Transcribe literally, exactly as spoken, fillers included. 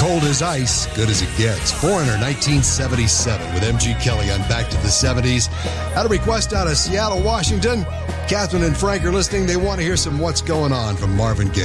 Cold as ice, good as it gets. Foreigner, nineteen seventy-seven, with M G Kelly on Back to the seventies. Had a request out of Seattle, Washington. Catherine and Frank are listening. They want to hear some What's Going On from Marvin Gaye.